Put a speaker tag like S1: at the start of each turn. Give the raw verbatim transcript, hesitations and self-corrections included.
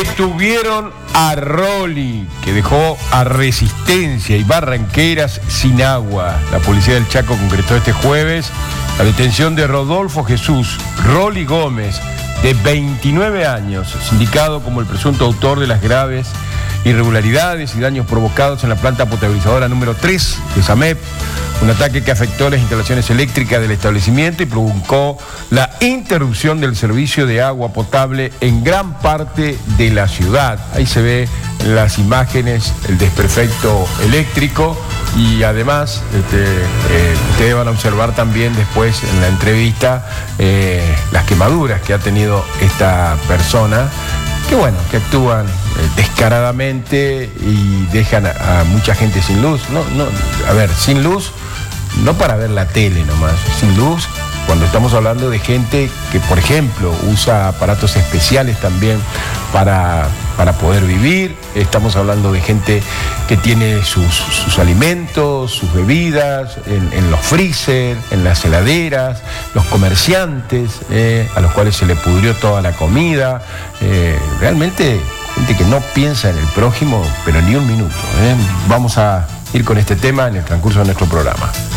S1: Detuvieron a Rolly, que dejó a Resistencia y Barranqueras sin agua. La policía del Chaco concretó este jueves la detención de Rodolfo Jesús Rolly Gómez, de veintinueve años, sindicado como el presunto autor de las graves irregularidades y daños provocados en la planta potabilizadora número tres de SAMEP, un ataque que afectó las instalaciones eléctricas del establecimiento y provocó la interrupción del servicio de agua potable en gran parte de la ciudad. Ahí se ve en las imágenes el desperfecto eléctrico y además este, eh, ustedes van a observar también después en la entrevista eh, las quemaduras que ha tenido esta persona, que bueno, que actúan eh, descaradamente y dejan a, a mucha gente sin luz. No, no, a ver, sin luz, no para ver la tele nomás, sin luz cuando estamos hablando de gente que, por ejemplo, usa aparatos especiales también para, para poder vivir. Estamos hablando de gente que tiene sus, sus alimentos, sus bebidas en, en los freezer, en las heladeras, los comerciantes eh, a los cuales se le pudrió toda la comida. Eh, realmente gente que no piensa en el prójimo, pero ni un minuto. ¿eh? Vamos a ir con este tema en el transcurso de nuestro programa.